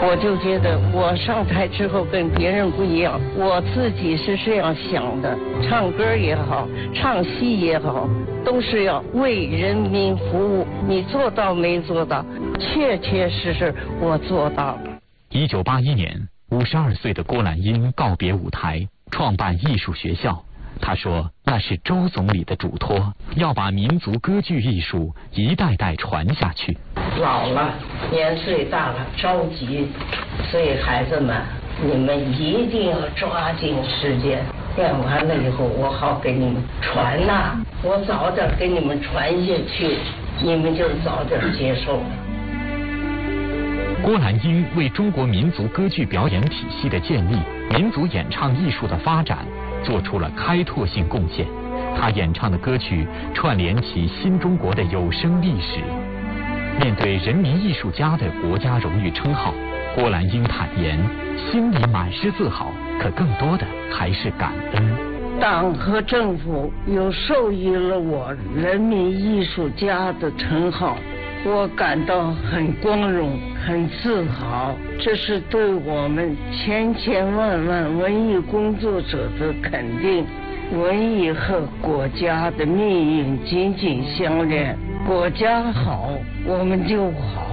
我就觉得我上台之后跟别人不一样，我自己是这样想的，唱歌也好，唱戏也好，都是要为人民服务。你做到没做到？确确实实我做到了。 1981年，52岁的郭兰英告别舞台，创办艺术学校。他说那是周总理的嘱托，要把民族歌剧艺术一代代传下去。 老了，年岁大了，着急，所以孩子们，你们一定要抓紧时间，练完了以后我好给你们传呐，我早点给你们传下去，你们就早点接受。 郭兰英为中国民族歌剧表演体系的建立、民族演唱艺术的发展做出了开拓性贡献。他演唱的歌曲串联起新中国的有声历史。面对人民艺术家的国家荣誉称号，郭兰英坦言，心里满是自豪，可更多的还是感恩。 党和政府又授予了我人民艺术家的称号，我感到很光荣，很自豪，这是对我们千千万万文艺工作者的肯定。文艺和国家的命运紧紧相连，国家好，我们就好。